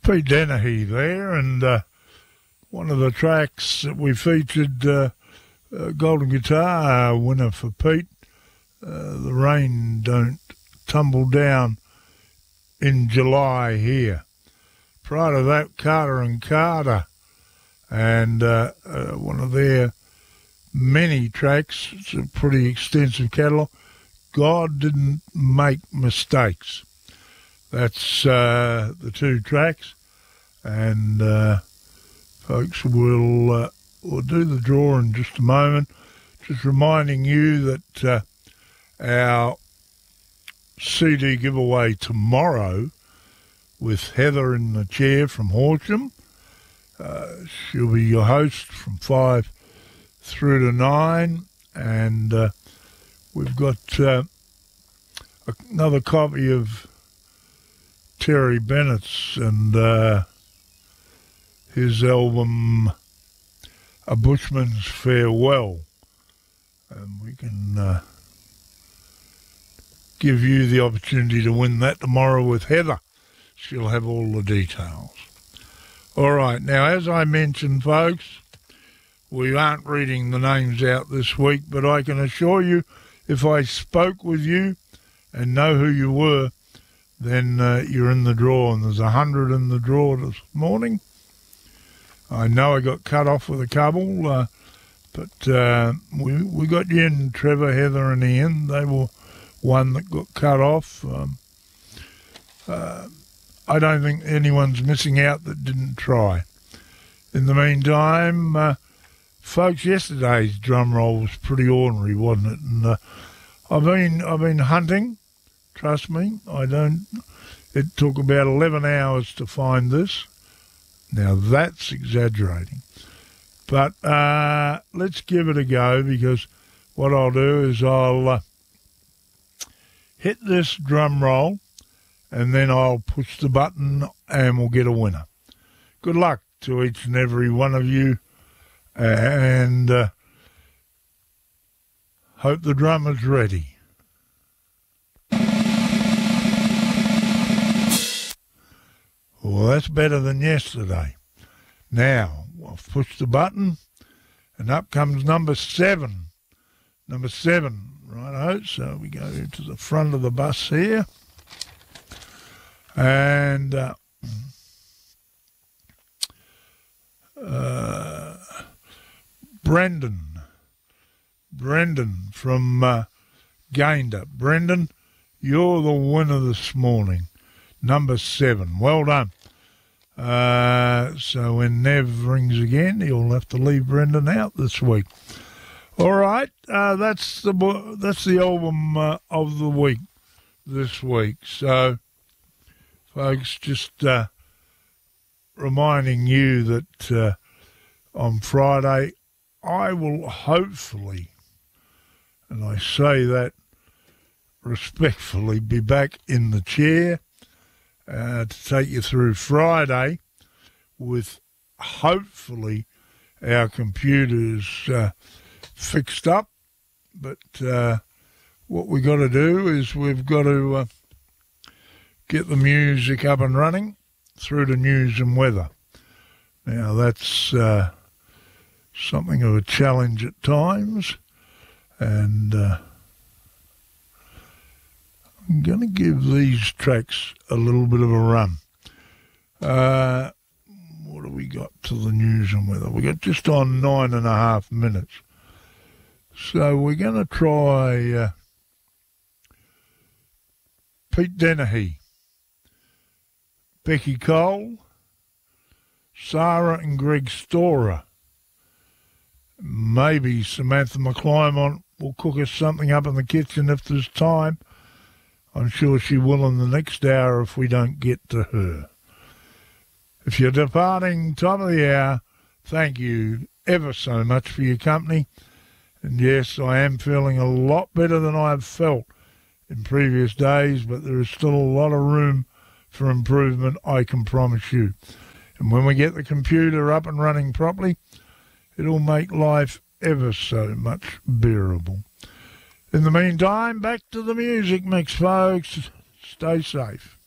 Pete Dennehy there, and one of the tracks that we featured, Golden Guitar winner for Pete, The Rain Don't Tumble Down in July here. Prior to that, Carter and Carter, and one of their many tracks. It's a pretty extensive catalogue. God Didn't Make Mistakes. That's the two tracks, and folks, we'll do the draw in just a moment. Just reminding you that our CD giveaway tomorrow with Heather in the chair from Horsham. She'll be your host from 5 through to 9, and we've got another copy of Terry Bennett's and his album A Bushman's Farewell, and we can give you the opportunity to win that tomorrow with Heather. She'll have all the details. All right, now as I mentioned, folks, we aren't reading the names out this week, but I can assure you if I spoke with you and know who you were, then you're in the draw, and there's 100 in the draw this morning. I know I got cut off with a couple, but we got you in, Trevor, Heather and Ian. They were one that got cut off. I don't think anyone's missing out that didn't try. In the meantime, folks, yesterday's drum roll was pretty ordinary, wasn't it? And I've been hunting. Trust me, it took about 11 hours to find this. Now, that's exaggerating. But let's give it a go, because what I'll do is I'll hit this drum roll, and then I'll push the button and we'll get a winner. Good luck to each and every one of you, and hope the drummer's ready. Well, that's better than yesterday. Now, I've pushed the button, and up comes number 7. Number 7, righto. So we go to the front of the bus here. And Brendan from Gayndah. Brendan, you're the winner this morning. Number 7. Well done. So when Nev rings again, you'll have to leave Brendan out this week. All right, that's the album of the week this week. So, folks, just reminding you that on Friday I will hopefully, and I say that respectfully, be back in the chair to take you through Friday with hopefully our computers fixed up. But what we got to do is we've got to get the music up and running through to news and weather. Now that's something of a challenge at times, and I'm going to give these tracks a little bit of a run. What have we got to the news and weather? We got just on 9.5 minutes. So we're going to try Pete Dennehy, Becky Cole, Sarah and Greg Storer. Maybe Samantha McClymont will cook us something up in the kitchen if there's time. I'm sure she will in the next hour if we don't get to her. If you're departing time of the hour, thank you ever so much for your company. And yes, I am feeling a lot better than I've felt in previous days, but there is still a lot of room for improvement, I can promise you. And when we get the computer up and running properly, it'll make life ever so much bearable. In the meantime, back to the music mix, folks. Stay safe.